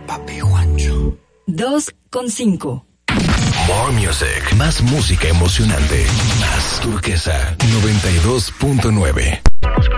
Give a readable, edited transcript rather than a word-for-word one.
Papi Juancho. 2,5. More Music. Más música emocionante. Más Turquesa 92.9.